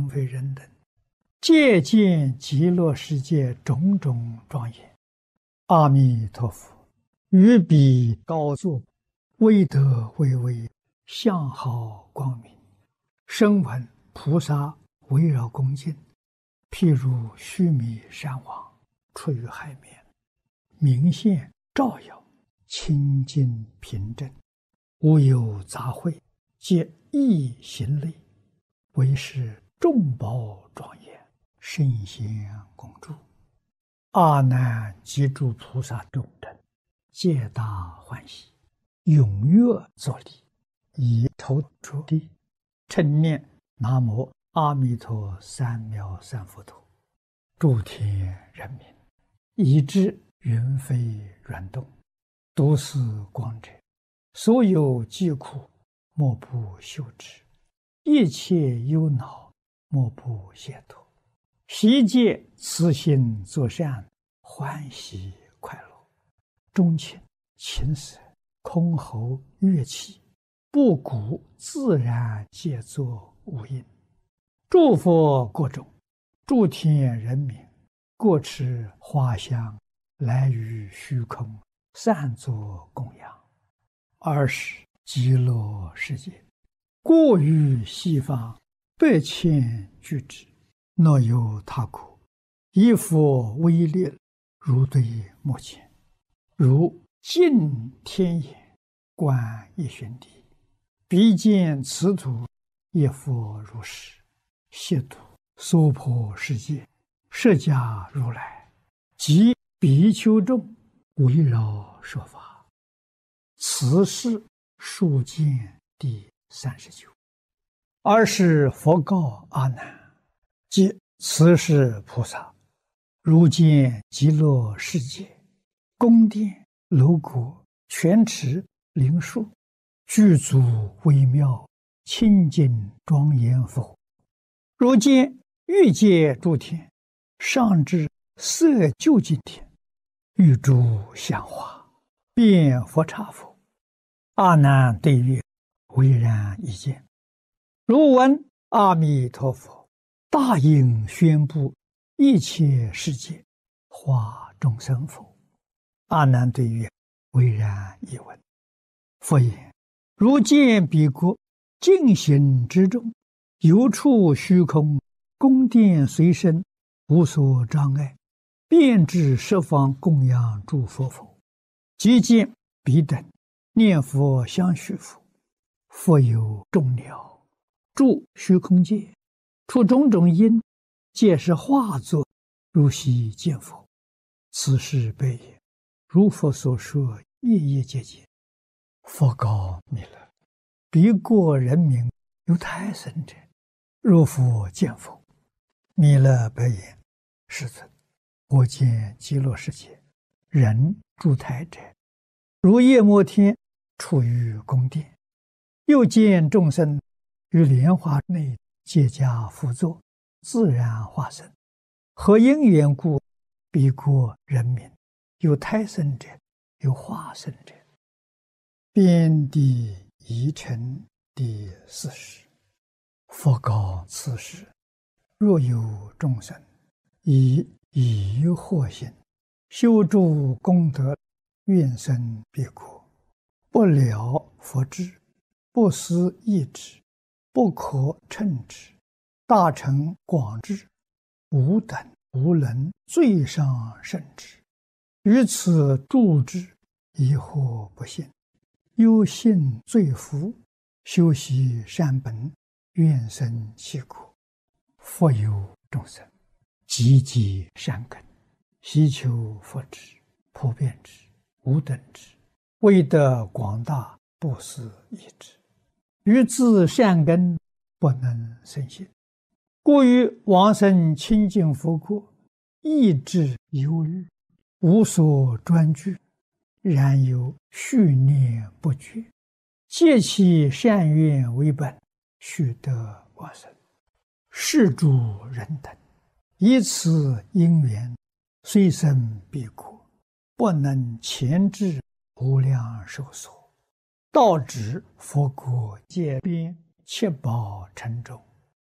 人非人等，借见极乐世界种种庄严。阿弥陀佛，于彼高坐，威德巍巍，相好光明。声闻菩萨围绕恭敬，譬如须弥山王出于海面，明现照耀，清净平正，无有杂秽，皆一行类，为是众宝庄严，圣贤共住。阿难及诸菩萨众等，皆大欢喜，踊跃作礼，以头着地，称念南无阿弥陀三藐三菩提。诸天人民，以至云飞软动，都是光者，所有疾苦，莫不休止；一切忧恼，莫不解脱。悉皆慈心作善，欢喜快乐。钟磬、琴瑟、箜篌、乐器，布谷自然皆作无应。诸佛国中，诸天人民，各持花香，来于虚空，散作供养。尔时极乐世界，过于西方8,000俱胝，若有他国，以佛威力，如对目前，如镜天眼，观一旬地，彼见此土，亦复如是。悉土娑婆世界，释迦如来及比丘众，围绕说法。此是数见第39。尔时佛告阿难：即此是菩萨，如见极乐世界，宫殿、楼阁、泉池、灵树，具足微妙，清净庄严否？如见欲界诸天，上至色究竟天，欲诸香花，遍佛刹否？阿难对曰：唯然一见。如闻阿弥陀佛大应宣布一切世界，化众生否？阿难对曰：唯然一闻。佛言：如见彼国净行之中，游处虚空，宫殿随身，无所障碍，遍至十方供养诸佛否？即见彼等念佛相续否？复有众鸟住虚空界，出种种因，皆是化作，如悉见否？此是悲也。如佛所说，夜夜皆见。佛告弥勒：彼国人民有胎生者，若复见否？弥勒白言：世尊，我见极乐世界，人住胎者，如夜摩天处于宫殿，又见众生于莲花内皆加辅佐，自然化身。何因缘故？彼国人民有胎生者，有化身者。遍地疑尘第40。佛告此时：若有众生以疑惑心，修诸功德，愿生彼国，不了佛智，不思议之，不可称之，大乘广智，无等无能，最上甚至。于此住之，疑惑不信，忧信罪福，修习善本，愿生其国。复有众生积极善根，希求佛智，普遍之，无等之，为得广大，不思议之。于自善根不能生信，故于往生清净佛国，意志忧虑，无所专具，然有续念不绝，借其善愿为本，须得往生。是诸人等以此因缘，虽生彼国，不能前至无量寿所，到至佛国界边七宝城中，